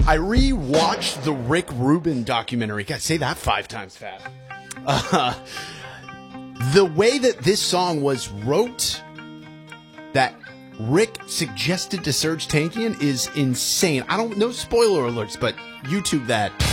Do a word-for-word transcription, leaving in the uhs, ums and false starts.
I re-watched the Rick Rubin documentary. God, say that five times fast. Uh, the way that this song was wrote, that Rick suggested to Serj Tankian, is insane. I don't, no spoiler alerts, but YouTube that.